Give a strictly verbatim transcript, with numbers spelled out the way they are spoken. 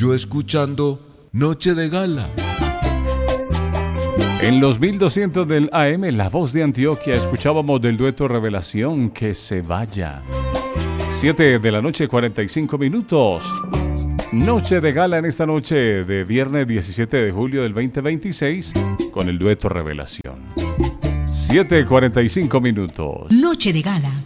yo escuchando Noche de Gala. En los mil doscientos del A M, La Voz de Antioquia, escuchábamos del dueto Revelación, Que se vaya. siete de la noche, cuarenta y cinco minutos. Noche de Gala en esta noche de viernes diecisiete de julio del veinte veintiséis con el dueto Revelación. siete cuarenta y cinco minutos. Noche de Gala.